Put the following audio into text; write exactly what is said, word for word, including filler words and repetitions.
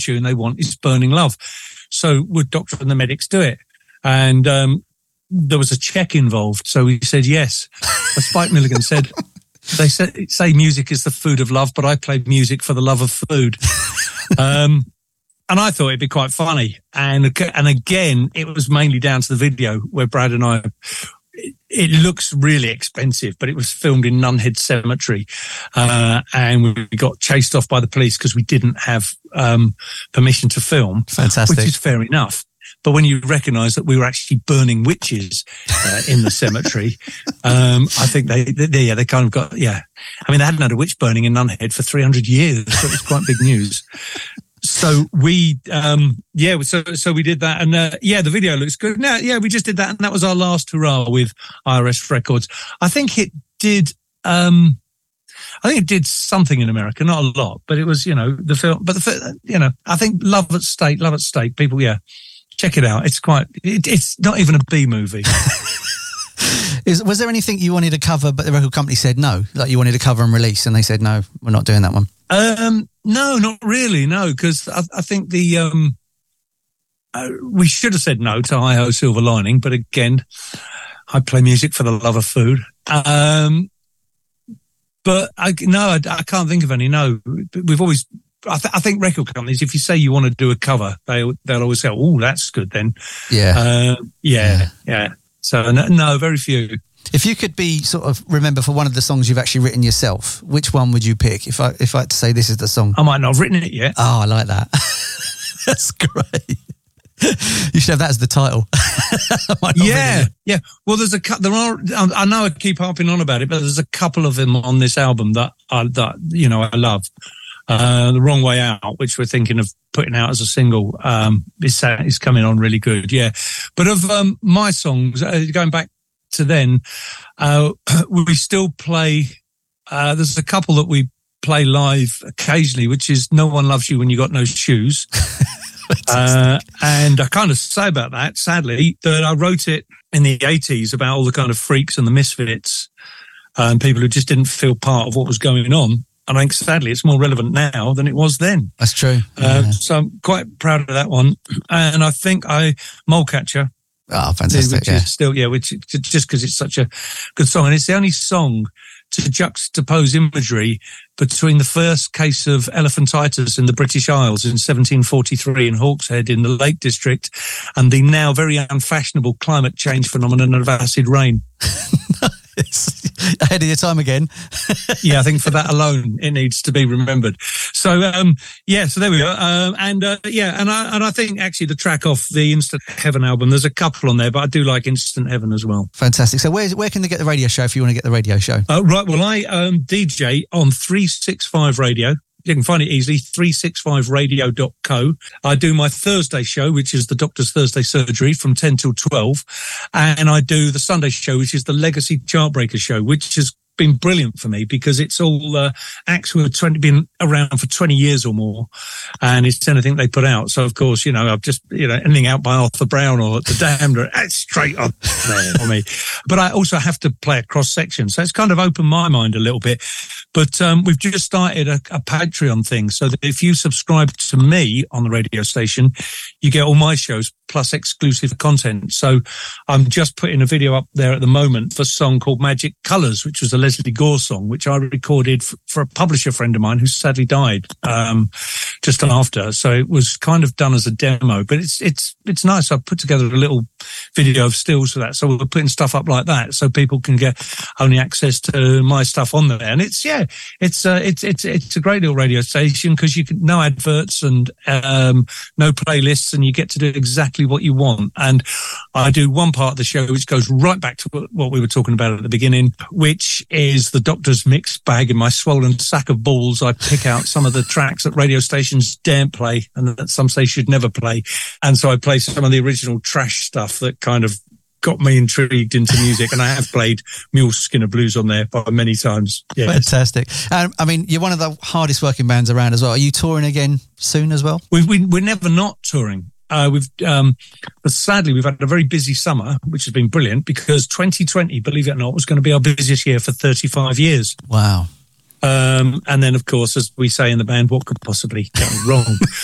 tune they want is Burning Love. So would Doctor and the Medics do it? And um, there was a check involved. So he said yes. But Spike Milligan said, they say, say music is the food of love, but I play music for the love of food. Um, and I thought it'd be quite funny. And, and again, it was mainly down to the video where Brad and I, it, it looks really expensive, but it was filmed in Nunhead Cemetery. Uh, and we got chased off by the police because we didn't have um, permission to film. Fantastic. Which is fair enough. But when you recognise that we were actually burning witches uh, in the cemetery, um, I think they, they, yeah, they kind of got, yeah. I mean, they hadn't had a witch burning in Nunhead for three hundred years, so it was quite big news. So we, um, yeah, so so we did that, and uh, yeah, the video looks good. Now, yeah, we just did that, and that was our last hurrah with I R S Records. I think it did. Um, I think it did something in America, not a lot, but it was, you know, the film. But the, you know, I think Love at Stake, Love at Stake. People, yeah. Check it out. It's quite, it, it's not even a B movie. Is, was there anything you wanted to cover, but the record company said no? Like you wanted to cover and release, and they said, no, we're not doing that one? Um, no, not really, no, because I, I think the, um, uh, we should have said no to Hi Ho Silver Lining, but again, I play music for the love of food. Um, but I, no, I, I can't think of any, no. We've always, I, th- I think record companies, if you say you want to do a cover, they, they'll always say, oh, that's good then. Yeah. Uh, yeah, yeah, yeah. So, no, no, very few. If you could be sort of remember for one of the songs you've actually written yourself, which one would you pick? If I if I had to say this is the song. I might not have written it yet. Oh, I like that. That's great. You should have that as the title. Yeah, yeah. Well, there's a there are. I know I keep harping on about it, but there's a couple of them on this album that I that you know I love. Uh, The Wrong Way Out, which we're thinking of putting out as a single, um, is is coming on really good. Yeah, but of um, my songs, uh, going back to then, uh, we still play. Uh, there's a couple that we play live occasionally, which is "No One Loves You When You Got No Shoes." uh, and I kind of say about that, sadly, that I wrote it in the eighties about all the kind of freaks and the misfits and people who just didn't feel part of what was going on. And I think, sadly, it's more relevant now than it was then. That's true. Uh, yeah. So I'm quite proud of that one. And I think I, Molecatcher. Oh, fantastic. Which yeah. is still, yeah, which just because it's such a good song. And it's the only song to juxtapose imagery between the first case of elephantitis in the British Isles in seventeen forty-three in Hawkshead in the Lake District and the now very unfashionable climate change phenomenon of acid rain. It's ahead of your time again. Yeah, I think for that alone, it needs to be remembered. So, um, yeah, so there we are. Um, and, uh, yeah, and I, and I think actually the track off the Instant Heaven album, there's a couple on there, but I do like Instant Heaven as well. Fantastic. So where, where can they get the radio show if you want to get the radio show? Uh, right, well, I um, D J on three sixty-five Radio. You can find it easily, three sixty-five radio dot co. I do my Thursday show, which is the Doctor's Thursday Surgery from ten till twelve. And I do the Sunday show, which is the Legacy Chartbreaker show, which has been brilliant for me because it's all uh, acts who have twenty, been around for twenty years or more. And it's anything they put out. So, of course, you know, I've just, you know, anything out by Arthur Brown or The Damned, it's straight up there for me. But I also have to play a cross section. So it's kind of opened my mind a little bit. But um, we've just started a, a Patreon thing so that if you subscribe to me on the radio station, you get all my shows plus exclusive content. So I'm just putting a video up there at the moment for a song called Magic Colours, which was a Leslie Gore song, which I recorded f- for a publisher friend of mine who sadly died um, just after. So it was kind of done as a demo, but it's it's it's nice. I've put together a little video of stills for that. So we're putting stuff up like that so people can get only access to my stuff on there. And it's, yeah, it's uh, it's it's it's a great little radio station because you can no adverts and um, no playlists, and you get to do exactly what you want. And I do one part of the show which goes right back to what we were talking about at the beginning, which is the Doctor's mix bag. In my swollen sack of balls, I pick out some of the tracks that radio stations daren't play and that some say should never play. And so I play some of the original trash stuff that kind of got me intrigued into music, and I have played Mule Skinner Blues on there by many times. Yes. Fantastic. Um, I mean, you're one of the hardest working bands around as well. Are you touring again soon as well? We, we, we're never not touring. Uh, we've, um, but sadly, we've had a very busy summer, which has been brilliant because twenty twenty, believe it or not, was going to be our busiest year for thirty-five years. Wow. Um, and then, of course, as we say in the band, what could possibly go wrong?